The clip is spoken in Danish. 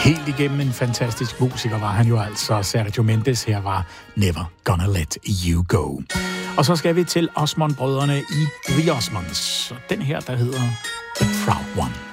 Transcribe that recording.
Helt igennem en fantastisk musiker var han jo altså. Sergio Mendes her var Never Gonna Let You Go. Og så skal vi til Osmond-brødrene i The Osmonds. Den her, der hedder The Proud One.